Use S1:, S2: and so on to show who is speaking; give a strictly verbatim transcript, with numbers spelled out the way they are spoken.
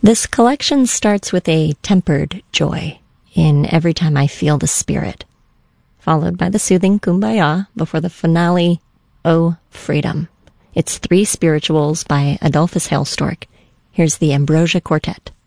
S1: This collection starts with a tempered joy in Every Time I Feel the Spirit, followed by the soothing Kumbaya before the finale, Oh Freedom. It's three spirituals by Adolphus Hailstork. Here's the Ambrosia Quartet.